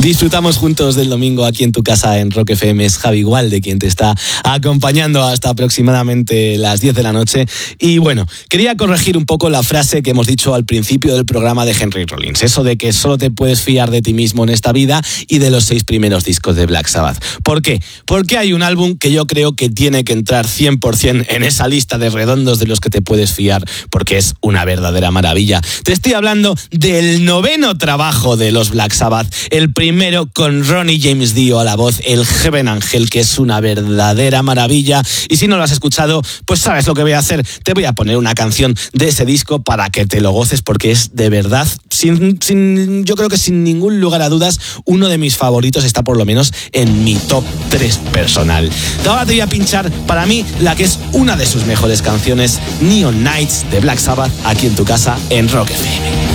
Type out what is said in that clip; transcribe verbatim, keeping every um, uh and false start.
Disfrutamos juntos del domingo aquí en tu casa en Rock F M. Es Javi Gualde quien te está acompañando hasta aproximadamente las diez de la noche. Y bueno, quería corregir un poco la frase que hemos dicho al principio del programa de Henry Rollins. Eso de que solo te puedes fiar de ti mismo en esta vida y de los seis primeros discos de Black Sabbath. ¿Por qué? Porque hay un álbum que yo creo que tiene que entrar cien por ciento en esa lista de redondos de los que te puedes fiar, porque es una verdadera maravilla. Te estoy hablando del noveno trabajo de los Black Sabbath, el primero con Ronnie James Dio a la voz, el Heaven Angel, que es una verdadera maravilla. Y si no lo has escuchado, pues sabes lo que voy a hacer. Te voy a poner una canción de ese disco para que te lo goces, porque es de verdad, sin, sin, yo creo que sin ningún lugar a dudas, uno de mis favoritos. Está por lo menos en mi top tres personal. Ahora te voy a pinchar, para mí, la que es una de sus mejores canciones, Neon Nights de Black Sabbath, aquí en tu casa en Rock F M.